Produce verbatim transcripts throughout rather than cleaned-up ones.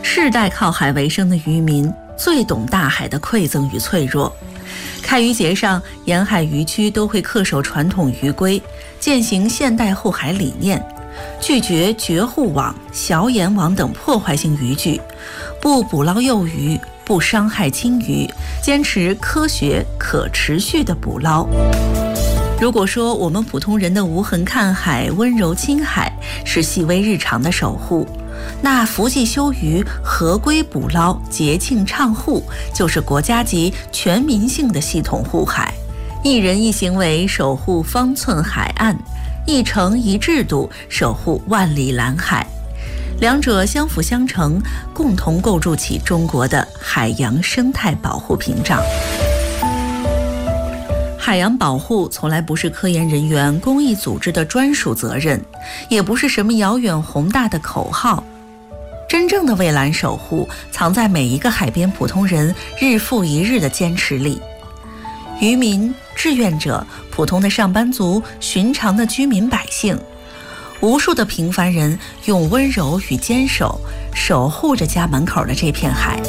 世代靠海为生的渔民最懂大海的馈赠与脆弱。开渔节上，沿海渔区都会恪守传统渔规，践行现代护海理念，拒绝绝户网、小眼网等破坏性渔具，不捕捞幼鱼，不伤害青鱼，坚持科学可持续的捕捞。如果说我们普通人的无痕看海、温柔亲海是细微日常的守护，那伏季休渔、合规捕捞、节庆畅护就是国家级全民性的系统护海。一人一行为守护方寸海岸，一城一制度守护万里蓝海，两者相辅相成，共同构筑起中国的海洋生态保护屏障。海洋保护从来不是科研人员、公益组织的专属责任，也不是什么遥远宏大的口号。真正的蔚蓝守护藏在每一个海边普通人日复一日的坚持里。渔民、志愿者、普通的上班族、寻常的居民百姓，无数的平凡人用温柔与坚守守护着家门口的这片海。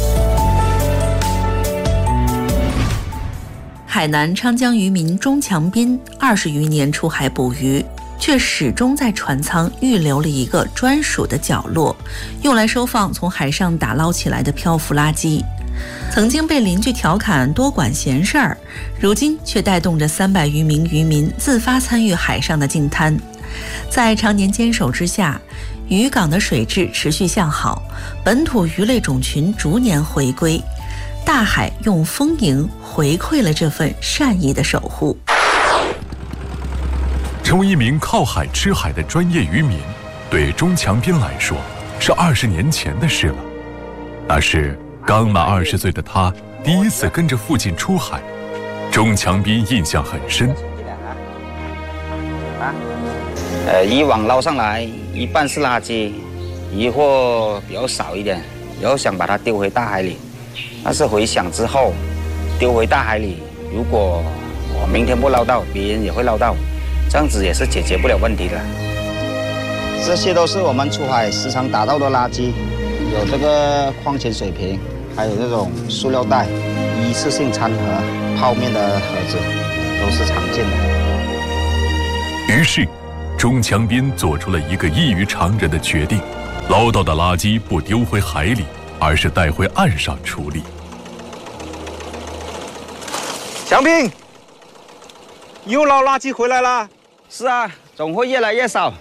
海南昌江渔民钟强斌二十余年出海捕鱼，却始终在船舱预留了一个专属的角落，用来收放从海上打捞起来的漂浮垃圾。曾经被邻居调侃多管闲事儿，如今却带动着三百余名渔民自发参与海上的净滩。在常年坚守之下，渔港的水质持续向好，本土鱼类种群逐年回归，大海用丰盈回馈了这份善意的守护。 成为一名靠海吃海的专业渔民，对钟强斌来说是二十年前的事了。那是刚满二十岁的他第一次跟着父亲出海，钟强斌印象很深。 呃，渔网捞上来一半是垃圾，渔获比较少一点，然后想把它丢回大海里。但是回想之后，丢回大海里，如果我明天不捞到，别人也会捞到，这样子也是解决不了问题的。这些都是我们出海时常打到的垃圾，有这个矿泉水瓶，还有这种塑料袋、一次性餐盒、泡面的盒子，都是常见的。 于是，钟强斌做出了一个异于常人的决定：捞到的垃圾不丢回海里，而是带回岸上处理。 强斌，又捞垃圾回来了？ 是啊，总会越来越少。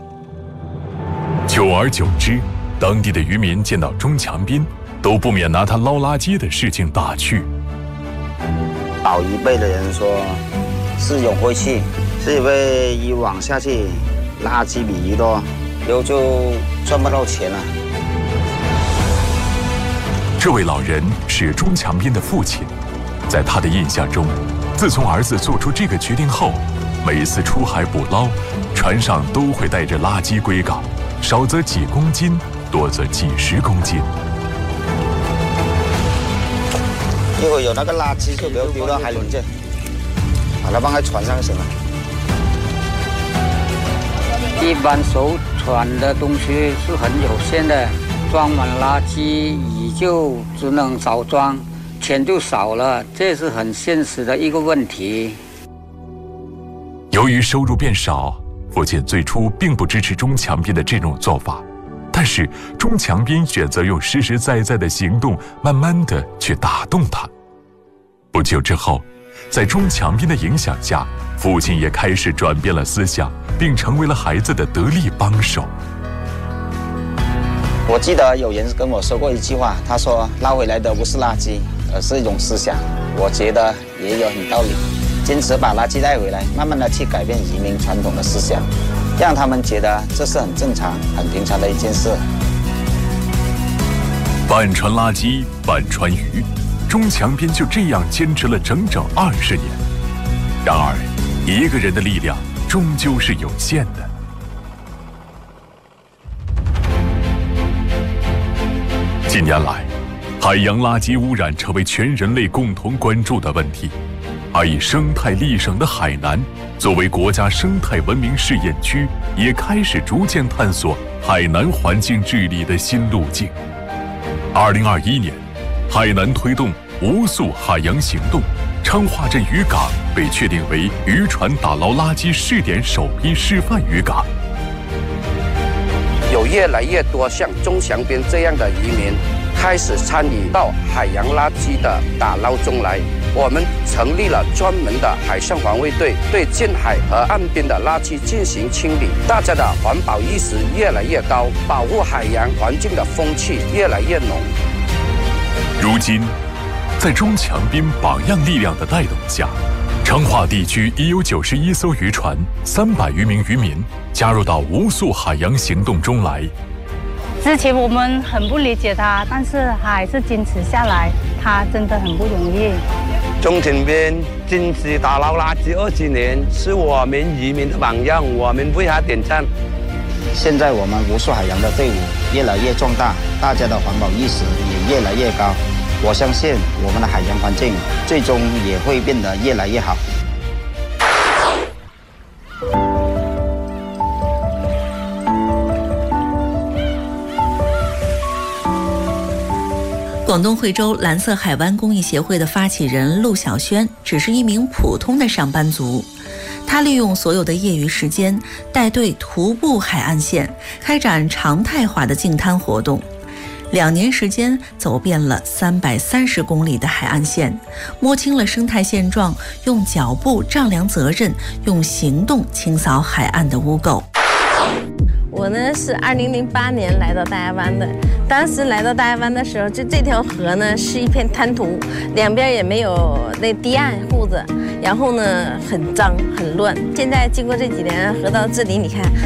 久而久之，当地的渔民见到钟强斌，都不免拿他捞垃圾的事情打趣。 老一辈的人说，是永晦气，是因为渔网下去，垃圾比鱼多，然后就赚不到钱了。 这位老人是钟强斌的父亲，在他的印象中，自从儿子做出这个决定后，每次出海捕捞，船上都会带着垃圾归港，少则几公斤，多则几十公斤。 一会儿有那个垃圾就不要丢到海里去，把它放在船上就行了。一般艘船的东西是很有限的，装满垃圾也就只能少装，钱就少了，这是很现实的一个问题。 由于收入变少，父亲最初并不支持钟强斌的这种做法，但是钟强斌选择用实实在在的行动，慢慢的去打动他。不久之后，在钟强斌的影响下，父亲也开始转变了思想，并成为了孩子的得力帮手。 我记得有人跟我说过一句话，他说捞回来的不是垃圾，而是一种思想。我觉得也有很道理，坚持把垃圾带回来，慢慢的去改变渔民传统的思想，让他们觉得这是很正常、很平常的一件事。 半船垃圾，半船鱼，钟强斌就这样坚持了整整二十年。然而，一个人的力量终究是有限的。近年来，海洋垃圾污染成为全人类共同关注的问题，而以生态立省的海南，作为国家生态文明试验区，也开始逐渐探索海南环境治理的新路径。 二零二一年，海南推动无塑海洋行动，昌化镇渔港被确定为渔船打捞垃圾试点首批示范渔港。 有越来越多像中强边这样的渔民开始参与到海洋垃圾的打捞中来。我们成立了专门的海上环卫队，对近海和岸边的垃圾进行清理。大家的环保意识越来越高，保护海洋环境的风气越来越浓。 如今，在中强滨榜样力量的带动下，昌化地区已有九十一艘渔船、三百余名渔民加入到无塑海洋行动中来。 之前我们很不理解他，但是还是坚持下来，他真的很不容易。 中强滨坚持打捞垃圾二十年，是我们渔民的榜样，我们为他点赞。 现在我们无塑海洋的队伍越来越壮大，大家的环保意识也越来越高。我相信我们的海洋环境最终也会变得越来越好。 广东惠州蓝色海湾公益协会的发起人陆小轩只是一名普通的上班族，他利用所有的业余时间带队徒步海岸线，开展常态化的净滩活动。两年时间走遍了三百三十公里的海岸线，摸清了生态现状，用脚步丈量责任，用行动清扫海岸的污垢。 我呢是二零零八年来到大亚湾的，当时来到大亚湾的时候，就这条河呢是一片滩涂，两边也没有那堤岸护着，然后呢很脏很乱。现在经过这几年河到治理，你看